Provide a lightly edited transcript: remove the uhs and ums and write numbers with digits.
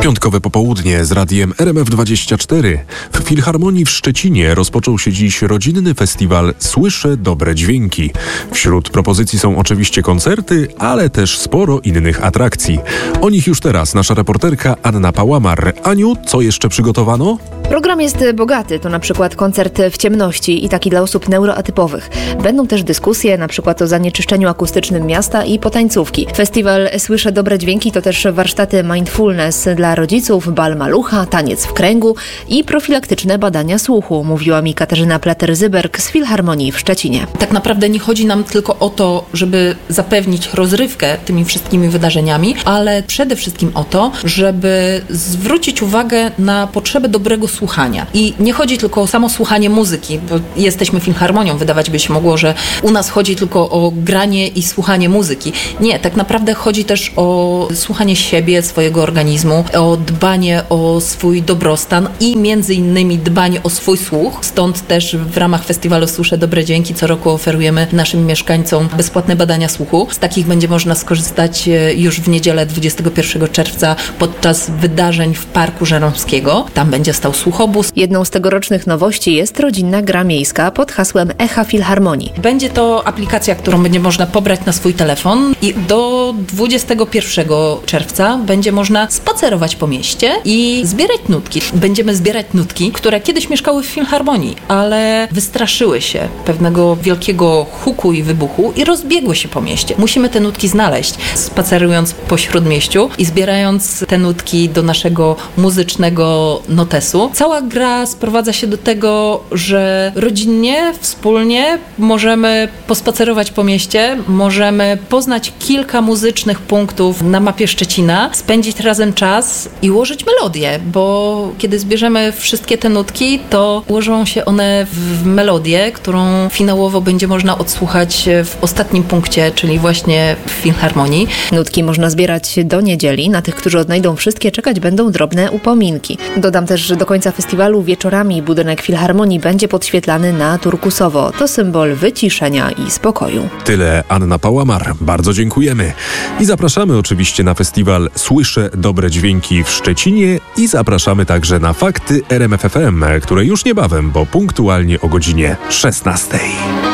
Piątkowe popołudnie z radiem RMF24. W Filharmonii w Szczecinie rozpoczął się dziś rodzinny festiwal Słyszę dobre dźwięki. Wśród propozycji są oczywiście koncerty, ale też sporo innych atrakcji. O nich już teraz nasza reporterka Anna Pałamar. Aniu, co jeszcze przygotowano? Program jest bogaty, to na przykład koncert w ciemności i taki dla osób neuroatypowych. Będą też dyskusje, na przykład o zanieczyszczeniu akustycznym miasta i potańcówki. Festiwal Słyszę dobre dźwięki to też warsztaty mindfulness dla rodziców, bal malucha, taniec w kręgu i profilaktyczne badania słuchu, mówiła mi Katarzyna Plater-Zyberg z Filharmonii w Szczecinie. Tak naprawdę nie chodzi nam tylko o to, żeby zapewnić rozrywkę tymi wszystkimi wydarzeniami, ale przede wszystkim o to, żeby zwrócić uwagę na potrzebę dobrego słuchania. I nie chodzi tylko o samo słuchanie muzyki, bo jesteśmy filharmonią, wydawać by się mogło, że u nas chodzi tylko o granie i słuchanie muzyki. Nie, tak naprawdę chodzi też o słuchanie siebie, swojego organizmu, o dbanie o swój dobrostan i między innymi dbanie o swój słuch. Stąd też w ramach festiwalu Słyszę dobre dźwięki co roku oferujemy naszym mieszkańcom bezpłatne badania słuchu. Z takich będzie można skorzystać już w niedzielę 21 czerwca podczas wydarzeń w Parku Żeromskiego. Tam będzie stał słuchobus. Jedną z tegorocznych nowości jest rodzinna gra miejska pod hasłem Echa Filharmonii. Będzie to aplikacja, którą będzie można pobrać na swój telefon i do 21 czerwca będzie można spacerować po mieście i zbierać nutki. Będziemy zbierać nutki, które kiedyś mieszkały w Filharmonii, ale wystraszyły się pewnego wielkiego huku i wybuchu i rozbiegły się po mieście. Musimy te nutki znaleźć, spacerując po śródmieściu i zbierając te nutki do naszego muzycznego notesu. Cała gra sprowadza się do tego, że rodzinnie, wspólnie możemy pospacerować po mieście, możemy poznać kilka muzycznych punktów na mapie Szczecina, spędzić razem czas i ułożyć melodię, bo kiedy zbierzemy wszystkie te nutki, to ułożą się one w melodię, którą finałowo będzie można odsłuchać w ostatnim punkcie, czyli właśnie w Filharmonii. Nutki można zbierać do niedzieli. Na tych, którzy odnajdą wszystkie, czekać będą drobne upominki. Dodam też, że do końca festiwalu wieczorami budynek Filharmonii będzie podświetlany na turkusowo. To symbol wyciszenia i spokoju. Tyle Anna Pałamar. Bardzo dziękujemy. I zapraszamy oczywiście na festiwal Słyszę dobre dźwięki w Szczecinie i zapraszamy także na Fakty RMF FM, które już niebawem, bo punktualnie o godzinie 16.